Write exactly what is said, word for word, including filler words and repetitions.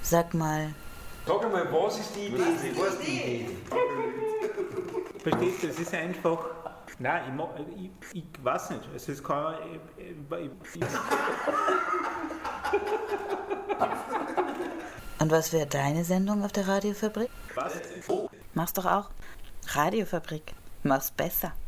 Sag mal. Sag einmal, was ist die Idee? Was ist die Idee? Verstehst du, es ist einfach... Nein, ich, ich, ich weiß nicht. Also es kann... Ich, ich, ich, Und was wäre deine Sendung auf der Radiofabrik? was? Mach's doch auch. Radiofabrik. Mach's besser.